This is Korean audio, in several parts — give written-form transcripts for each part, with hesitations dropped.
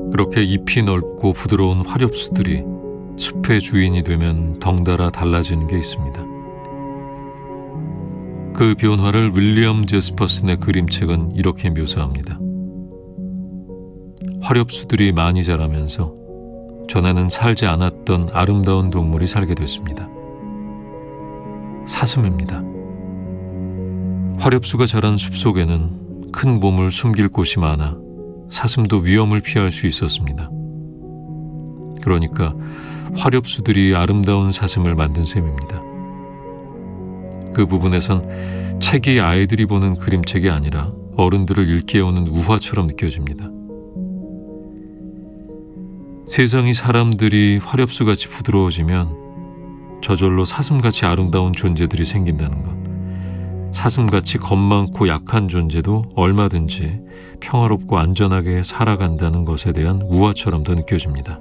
그렇게 잎이 넓고 부드러운 화렵수들이 숲의 주인이 되면 덩달아 달라지는 게 있습니다. 그 변화를 윌리엄 제스퍼슨의 그림책은 이렇게 묘사합니다. 화렵수들이 많이 자라면서 전에는 살지 않았던 아름다운 동물이 살게 됐습니다. 사슴입니다. 화렵수가 자란 숲속에는 큰 몸을 숨길 곳이 많아 사슴도 위험을 피할 수 있었습니다. 그러니까 화렵수들이 아름다운 사슴을 만든 셈입니다. 그 부분에선 책이 아이들이 보는 그림책이 아니라 어른들을 일깨우는 우화처럼 느껴집니다. 세상이 사람들이 화렵수같이 부드러워지면 저절로 사슴같이 아름다운 존재들이 생긴다는 것, 사슴같이 겁 많고 약한 존재도 얼마든지 평화롭고 안전하게 살아간다는 것에 대한 우화처럼 더 느껴집니다.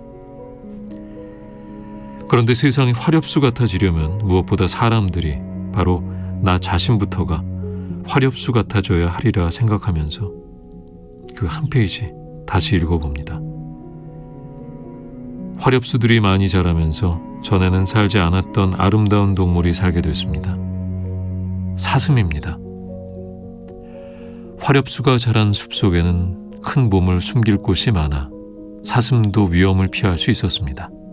그런데 세상이 화렵수 같아지려면 무엇보다 사람들이, 바로 나 자신부터가 화렵수 같아져야 하리라 생각하면서 그 한 페이지 다시 읽어봅니다. 화렵수들이 많이 자라면서 전에는 살지 않았던 아름다운 동물이 살게 됐습니다. 사슴입니다. 화렵수가 자란 숲속에는 큰 몸을 숨길 곳이 많아 사슴도 위험을 피할 수 있었습니다.